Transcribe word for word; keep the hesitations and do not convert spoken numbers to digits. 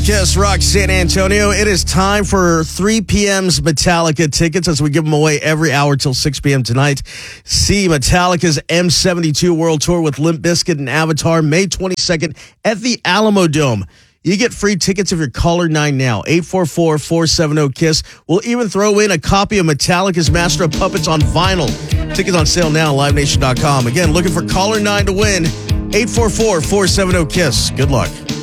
Kiss Rock San Antonio. It is time for three p.m.'s Metallica tickets as we give them away every hour till six p.m. tonight. See Metallica's M seventy-two World Tour with Limp Bizkit and Avatar May twenty-second at the Alamo Dome. You get free tickets if you're caller nine now, eight four four, four seven zero, KISS. We'll even throw in a copy of Metallica's Master of Puppets on vinyl. Tickets on sale now, live nation dot com. Again, looking for caller nine to win, eight four four, four seven zero, KISS. Good luck.